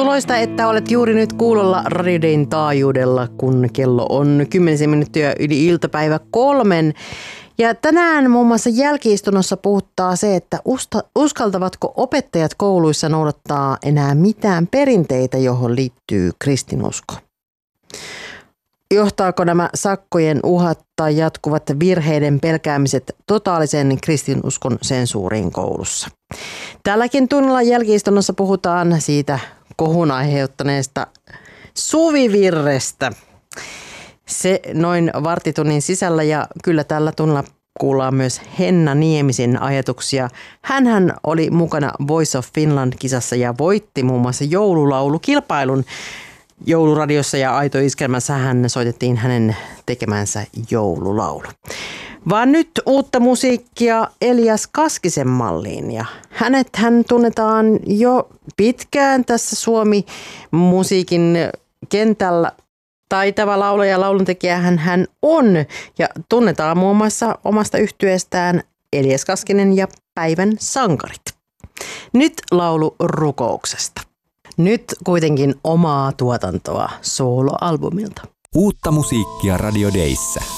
Tervetuloista, että olet juuri nyt kuulolla Radio Dayn taajuudella, kun kello on 10 minuuttia yli iltapäivä 3. Ja tänään muun muassa jälki-istunnossa puhuttaa se, että uskaltavatko opettajat kouluissa noudattaa enää mitään perinteitä, johon liittyy kristinusko. Johtaako nämä sakkojen uhat tai jatkuvat virheiden pelkäämiset totaalisen kristinuskon sensuuriin koulussa? Tälläkin tunnilla jälki-istunnossa puhutaan siitä kohun aiheuttaneesta suvivirrestä. Se noin varttitunnin sisällä ja kyllä tällä tunnilla kuullaan myös Henna Niemisen ajatuksia. Hänhän oli mukana Voice of Finland-kisassa ja voitti muun muassa joululaulukilpailun. Jouluradiossa ja Aito Iskelmässä hän soitettiin hänen tekemänsä joululaulu. Vaan nyt uutta musiikkia Elias Kaskisen malliin ja hän tunnetaan jo pitkään tässä Suomi-musiikin kentällä. Taitava laulaja ja lauluntekijä hän on ja tunnetaan muun muassa omasta yhtyeestään Elias Kaskinen ja Päivän sankarit. Nyt laulu rukouksesta. Nyt kuitenkin omaa tuotantoa soloalbumilta. Uutta musiikkia Radio Dayssä.